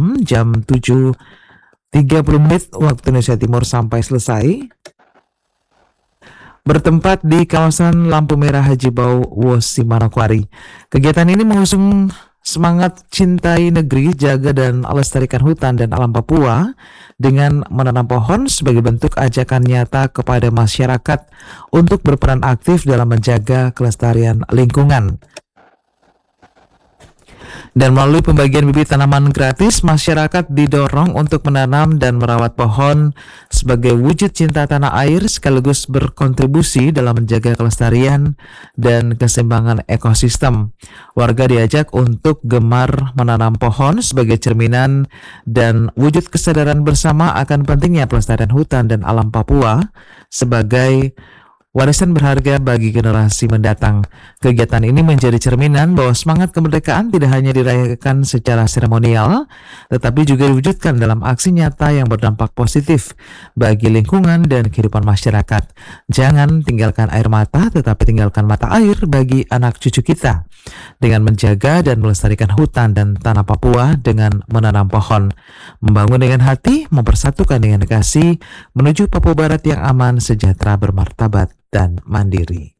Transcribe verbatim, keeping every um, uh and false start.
malam jam tujuh tiga puluh menit waktu Indonesia Timur sampai selesai. Bertempat di kawasan lampu merah Haji Bau Wosi Manokwari. Kegiatan ini mengusung semangat cintai negeri, jaga dan lestarikan hutan dan alam Papua dengan menanam pohon sebagai bentuk ajakan nyata kepada masyarakat untuk berperan aktif dalam menjaga kelestarian lingkungan. Dan melalui pembagian bibit tanaman gratis, masyarakat didorong untuk menanam dan merawat pohon sebagai wujud cinta tanah air sekaligus berkontribusi dalam menjaga kelestarian dan keseimbangan ekosistem. Warga diajak untuk gemar menanam pohon sebagai cerminan dan wujud kesadaran bersama akan pentingnya pelestarian hutan dan alam Papua sebagai warisan berharga bagi generasi mendatang. Kegiatan ini menjadi cerminan bahwa semangat kemerdekaan tidak hanya dirayakan secara seremonial, tetapi juga diwujudkan dalam aksi nyata yang berdampak positif bagi lingkungan dan kehidupan masyarakat. Jangan tinggalkan air mata, tetapi tinggalkan mata air bagi anak cucu kita. Dengan menjaga dan melestarikan hutan dan tanah Papua dengan menanam pohon. Membangun dengan hati, mempersatukan dengan kasih, menuju Papua Barat yang aman, sejahtera, bermartabat, dan mandiri.